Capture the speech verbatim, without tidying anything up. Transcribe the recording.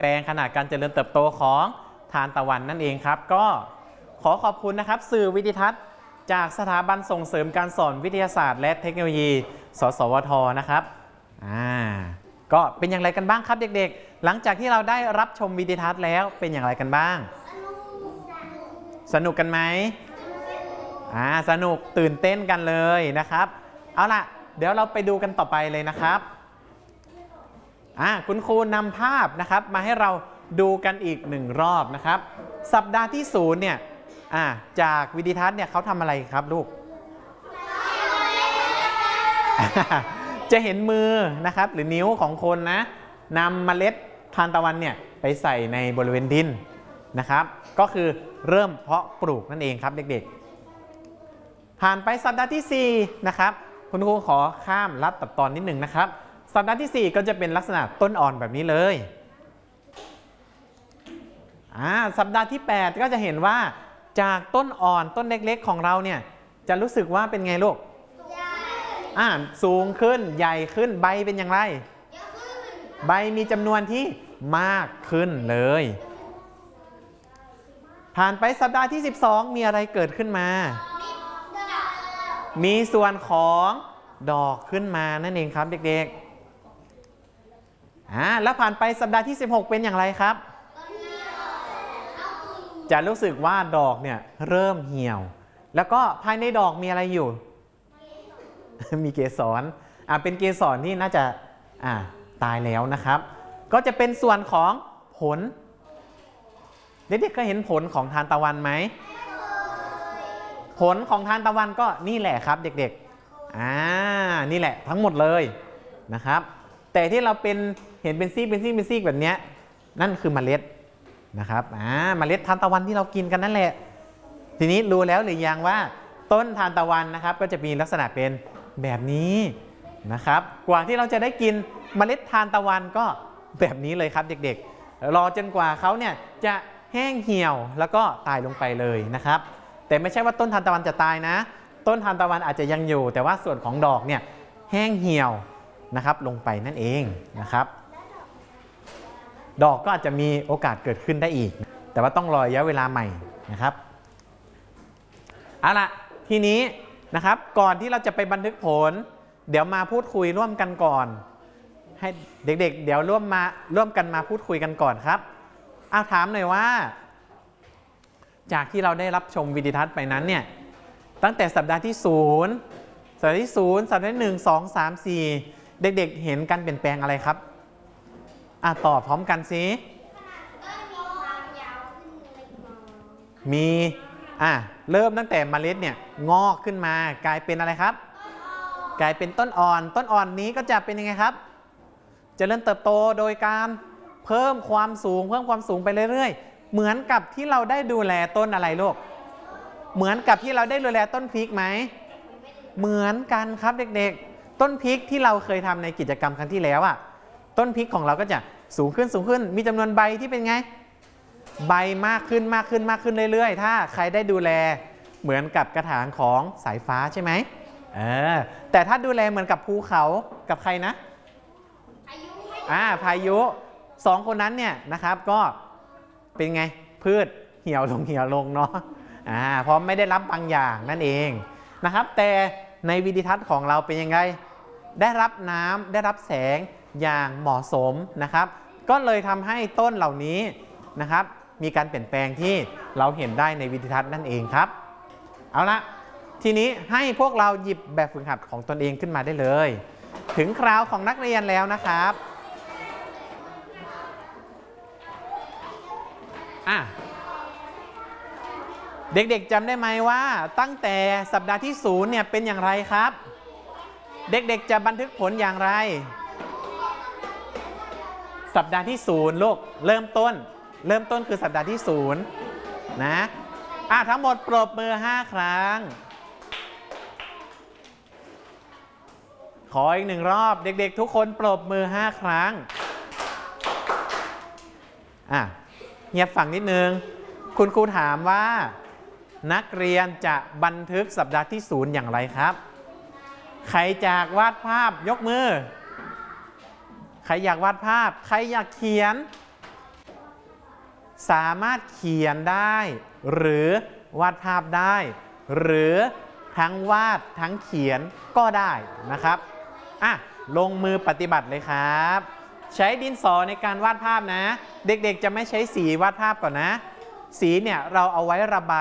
แปลงขนาดการเจริญเติบโตของทานตะวันนั่นเองครับก็ขอขอบคุณนะครับสื่อวิดิทัศน์จากสถาบันส่งเสริมการสอนวิทยาศาสตร์และเทคโนโลยีสสวทนะครับอ่าก็เป็นอย่างไรกันบ้างครับเด็กๆหลังจากที่เราได้รับชมวิดิทัศน์แล้วเป็นอย่างไรกันบ้างสนุกกันไหมอ่าสนุกตื่นเต้นกันเลยนะครับเอาล่ะเดี๋ยวเราไปดูกันต่อไปเลยนะครับอ่าคุณครูนำภาพนะครับมาให้เราดูกันอีกหนึ่งรอบนะครับสัปดาห์ที่ศูนย์เนี่ยอ่าจากวิดิทัศน์เนี่ยเขาทำอะไรครับลูก จะเห็นมือนะครับหรือนิ้วของคนนะนำเมล็ดทานตะวันเนี่ยไปใส่ในบริเวณดินนะครับก็คือเริ่มเพาะปลูกนั่นเองครับเด็กๆผ่านไปสัปดาห์ที่สี่นะครับคุณครูขอข้ามลัดตัดตอนนิดหนึ่งนะครับสัปดาห์ที่สี่ก็จะเป็นลักษณะต้นอ่อนแบบนี้เลยอ่าสัปดาห์ที่แปดก็จะเห็นว่าจากต้นอ่อนต้นเล็กๆของเราเนี่ยจะรู้สึกว่าเป็นไงลูกอ่าสูงขึ้นใหญ่ขึ้นใบเป็นอย่างไรใบมีจำนวนที่มากขึ้นเลยผ่านไปสัปดาห์ที่สิบสองมีอะไรเกิดขึ้นมามีส่วนของดอกขึ้นมานั่นเองครับเด็กๆอ่าแล้วผ่านไปสัปดาห์ที่สิบหกเป็นอย่างไรครับจะรู้สึกว่าดอกเนี่ยเริ่มเหี่ยวแล้วก็ภายในดอกมีอะไรอยู่ มีเกสรอ่าเป็นเกสรที่น่าจะอ่าตายแล้วนะครับก็จะเป็นส่วนของผลเด็กๆเคยเห็นผลของทานตะวันไหมผลของทานตะวันก็นี่แหละครับเด็กๆอ่านี่แหละทั้งหมดเลยนะครับแต่ที่เราเป็นเห็นเป็นซี่เป็นซี่เป็นซี่แบบนี้นั่นคือเมล็ดนะครับอ่าเมล็ดทานตะวันที่เรากินกันนั่นแหละทีนี้รู้แล้วหรือยังว่าต้นทานตะวันนะครับก็จะมีลักษณะเป็นแบบนี้นะครับกว่าที่เราจะได้กินเมล็ดทานตะวันก็แบบนี้เลยครับเด็กๆรอจนกว่าเขาเนี่ยจะแห้งเหี่ยวแล้วก็ตายลงไปเลยนะครับแต่ไม่ใช่ว่าต้นทานตะวันจะตายนะต้นทานตะวันอาจจะยังอยู่แต่ว่าส่วนของดอกเนี่ยแห้งเหี่ยวนะครับลงไปนั่นเองนะครับดอกก็อาจจะมีโอกาสเกิดขึ้นได้อีกแต่ว่าต้องรอระยะเวลาใหม่นะครับเอาล่ะทีนี้นะครับก่อนที่เราจะไปบันทึกผลเดี๋ยวมาพูดคุยร่วมกันก่อนให้เด็กๆเดี๋ยวร่วมมาร่วมกันมาพูดคุยกันก่อนครับเอาถามหน่อยว่าจากที่เราได้รับชมวิดิทัศน์ไปนั้นเนี่ยตั้งแต่สัปดาห์ที่ศูนย์สัปดาห์ที่ศูนย์สัปดาห์ที่หนึ่ง สอง สาม สี่เด็กๆเห็นการเปลี่ยนแปลงอะไรครับอ่ะตอบพร้อมกันสิมีอ่ะเริ่มตั้งแต่เมล็ดเนี่ยงอกขึ้นมากลายเป็นอะไรครับกลายเป็นต้นอ่อนต้นอ่อนนี้ก็จะเป็นยังไงครับเจริญเติบโตโดยการเพิ่มความสูงเพิ่มความสูงไปเรื่อยๆเหมือนกับที่เราได้ดูแลต้นอะไรลูกเหมือนกับที่เราได้ดูแลต้นพริกไหมเหมือนกันครับเด็กๆต้นพริกที่เราเคยทำในกิจกรรมครั้งที่แล้วอ่ะต้นพริกของเราก็จะสูงขึ้นสูงขึ้นมีจำนวนใบที่เป็นไงใบมากขึ้นมากขึ้นมากขึ้นเรื่อยๆถ้าใครได้ดูแลเหมือนกับกระถางของสายฟ้าใช่ไหมเออแต่ถ้าดูแลเหมือนกับภูเขากับใครนะอ่าพายุสองคนนั้นเนี่ยนะครับก็เป็นไงพืชเหี่ยวลงเหี่ยวลงเนาะอ่าเพราะไม่ได้รับบางอย่างนั่นเองนะครับแต่ในวิดิทัศน์ของเราเป็นยังไงได้รับน้ำได้รับแสงอย่างเหมาะสมนะครับก็เลยทำให้ต้นเหล่านี้นะครับมีการเปลี่ยนแปลงที่เราเห็นได้ในวิดิทัศน์นั่นเองครับเอาละทีนี้ให้พวกเราหยิบแบบฝึกหัดของตนเองขึ้นมาได้เลยถึงคราวของนักเรียนแล้วนะครับอ่ะเด็กๆจำได้ไหมว่าตั้งแต่สัปดาห์ที่ศูนย์เนี่ยเป็นอย่างไรครับเด็กๆจะบันทึกผลอย่างไรสัปดาห์ที่ศูนย์ลูกเริ่มต้นเริ่มต้นคือสัปดาห์ที่ศูนย์นะอ่ะทั้งหมดปรบมือห้าครั้งขออีกหนึ่งรอบเด็กๆทุกคนปรบมือห้าครั้งอ่ะเงียบฟังนิดนึงคุณครูถามว่านักเรียนจะบันทึกสัปดาห์ที่ศูนย์อย่างไรครับใครอยากวาดภาพยกมือใครอยากวาดภาพใครอยากเขียนสามารถเขียนได้ หรือวาดภาพได้ หรือทั้งวาดทั้งเขียนก็ได้นะครับอ่ะลงมือปฏิบัติเลยครับ ใช้ดินสอในการวาดภาพนะ เด็กๆจะไม่ใช้สีวาดภาพก่อนนะ สีเนี่ยเราเอาไว้ระบาย